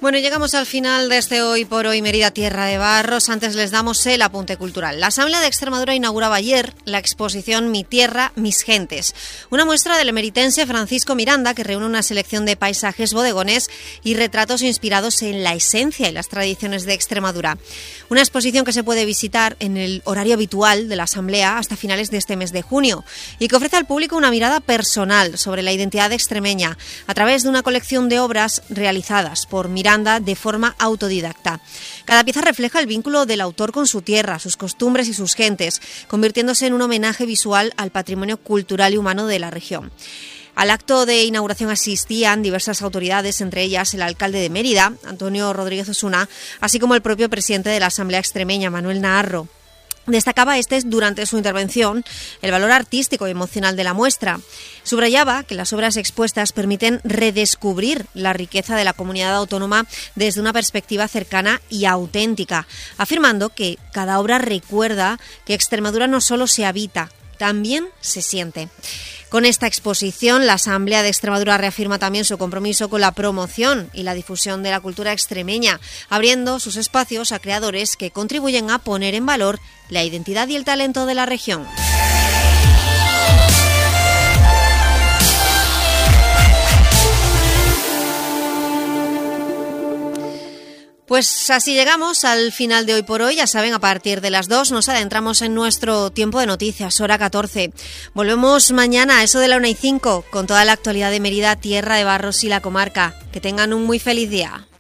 Bueno, llegamos al final de este Hoy por Hoy Mérida Tierra de Barros. Antes les damos el apunte cultural. La Asamblea de Extremadura inauguraba ayer la exposición Mi Tierra, Mis Gentes, una muestra del emeritense Francisco Miranda que reúne una selección de paisajes, bodegones y retratos inspirados en la esencia y las tradiciones de Extremadura. Una exposición que se puede visitar en el horario habitual de la Asamblea hasta finales de este mes de junio y que ofrece al público una mirada personal sobre la identidad extremeña a través de una colección de obras realizadas por Miranda de forma autodidacta. Cada pieza refleja el vínculo del autor con su tierra, sus costumbres y sus gentes, convirtiéndose en un homenaje visual al patrimonio cultural y humano de la región. Al acto de inauguración asistían diversas autoridades, entre ellas el alcalde de Mérida, Antonio Rodríguez Osuna, así como el propio presidente de la Asamblea Extremeña, Manuel Naharro. Destacaba durante su intervención el valor artístico y emocional de la muestra. Subrayaba que las obras expuestas permiten redescubrir la riqueza de la comunidad autónoma desde una perspectiva cercana y auténtica, afirmando que cada obra recuerda que Extremadura no solo se habita, también se siente. Con esta exposición, la Asamblea de Extremadura reafirma también su compromiso con la promoción y la difusión de la cultura extremeña, abriendo sus espacios a creadores que contribuyen a poner en valor la identidad y el talento de la región. Pues así llegamos al final de Hoy por Hoy. Ya saben, a partir de las 2 nos adentramos en nuestro tiempo de noticias, hora 14. Volvemos mañana a eso de la 1:05 con toda la actualidad de Mérida, Tierra de Barros y la comarca. Que tengan un muy feliz día.